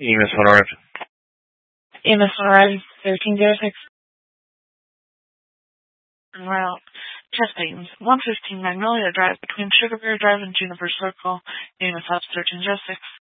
EMS 1 arrived. EMS 1 arrived, 1306. En route. Testing. 115 Magnolia Drive between Sugar Bear Drive and Juniper Circle. EMS Ops 1306.